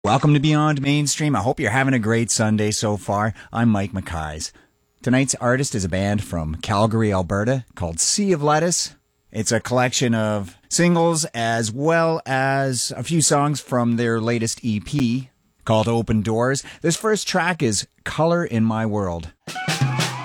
Welcome to Beyond Mainstream. I hope you're having a great Sunday so far. I'm Mike McKays. Tonight's artist is a band from Calgary, Alberta called Sea of Lettuce. It's a collection of singles as well as a few songs from their latest EP called Open Doors. This first track is Color in My World.